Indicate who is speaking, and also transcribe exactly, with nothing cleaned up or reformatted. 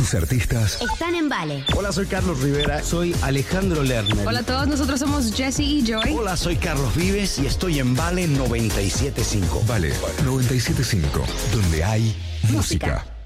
Speaker 1: Tus artistas
Speaker 2: están en Vale.
Speaker 3: Hola, soy Carlos Rivera.
Speaker 4: Soy Alejandro Lerner.
Speaker 5: Hola a todos, nosotros somos Jesse y Joy.
Speaker 3: Hola, soy Carlos Vives y estoy en Vale noventa y siete punto cinco.
Speaker 1: Vale noventa y siete punto cinco, donde hay música.
Speaker 2: Música.